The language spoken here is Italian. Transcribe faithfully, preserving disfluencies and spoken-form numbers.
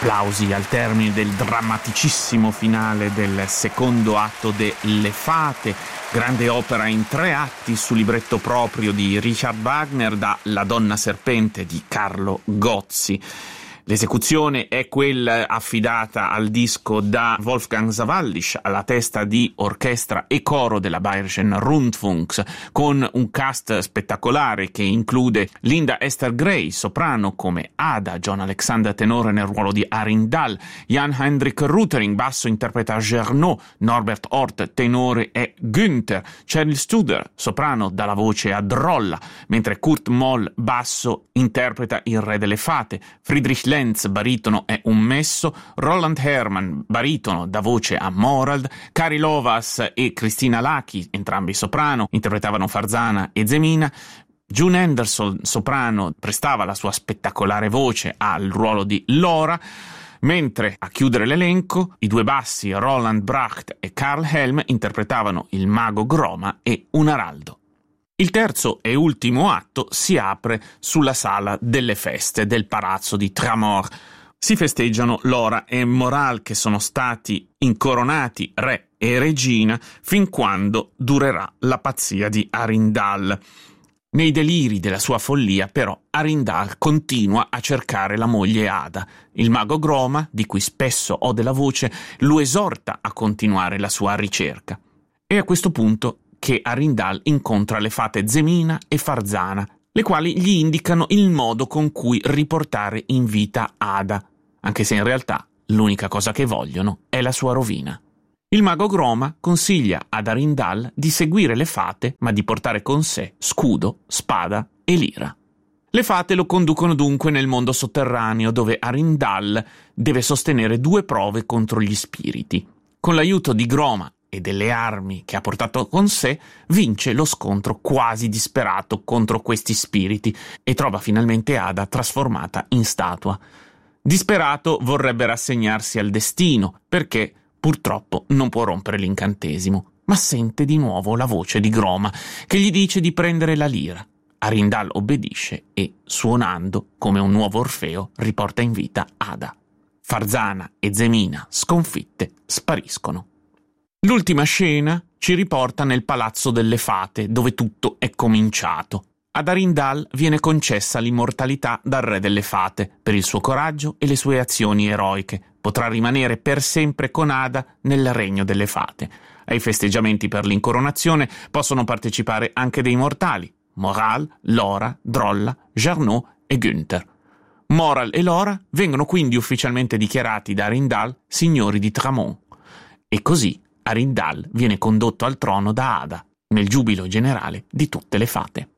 Applausi al termine del drammaticissimo finale del secondo atto de Le Fate, grande opera in tre atti su libretto proprio di Richard Wagner da La donna serpente di Carlo Gozzi. L'esecuzione è quella affidata al disco da Wolfgang Sawallisch alla testa di orchestra e coro della Bayerischen Rundfunks, con un cast spettacolare che include Linda Esther Gray, soprano come Ada, John Alexander tenore nel ruolo di Arindal, Jan-Hendrik Rutering, basso interpreta Gernot, Norbert Hort, tenore è Günther, Cheryl Studer, soprano dalla voce a Drolla, mentre Kurt Moll, basso, interpreta il re delle fate, Friedrich Lenz, baritono, è un messo, Roland Herrmann, baritono, dà voce a Morald, Kari Lovas e Christina Laki, entrambi soprano, interpretavano Farzana e Zemina, June Anderson, soprano, prestava la sua spettacolare voce al ruolo di Lora, mentre a chiudere l'elenco i due bassi Roland Bracht e Karl Helm interpretavano il mago Groma e un araldo. Il terzo e ultimo atto si apre sulla sala delle feste del palazzo di Tramor. Si festeggiano Lora e Moral, che sono stati incoronati re e regina fin quando durerà la pazzia di Arindal. Nei deliri della sua follia, però, Arindal continua a cercare la moglie Ada. Il mago Groma, di cui spesso ode la voce, lo esorta a continuare la sua ricerca. E a questo punto che Arindal incontra le fate Zemina e Farzana, le quali gli indicano il modo con cui riportare in vita Ada, anche se in realtà l'unica cosa che vogliono è la sua rovina. Il mago Groma consiglia ad Arindal di seguire le fate, ma di portare con sé scudo, spada e lira. Le fate lo conducono dunque nel mondo sotterraneo, dove Arindal deve sostenere due prove contro gli spiriti. Con l'aiuto di Groma e delle armi che ha portato con sé, vince lo scontro quasi disperato contro questi spiriti e trova finalmente Ada trasformata in statua. Disperato vorrebbe rassegnarsi al destino, perché purtroppo non può rompere l'incantesimo, ma sente di nuovo la voce di Groma che gli dice di prendere la lira. Arindal obbedisce e, suonando come un nuovo Orfeo, riporta in vita Ada. Farzana e Zemina, sconfitte, spariscono. L'ultima scena ci riporta nel palazzo delle fate, dove tutto è cominciato. Ad Arindal viene concessa l'immortalità dal re delle fate per il suo coraggio e le sue azioni eroiche. Potrà rimanere per sempre con Ada nel regno delle fate. Ai festeggiamenti per l'incoronazione possono partecipare anche dei mortali: Moral, Lora, Drolla, Gernot e Günther. Moral e Lora vengono quindi ufficialmente dichiarati da Arindal signori di Tramont. E così Arindal viene condotto al trono da Ada, nel giubilo generale di tutte le fate.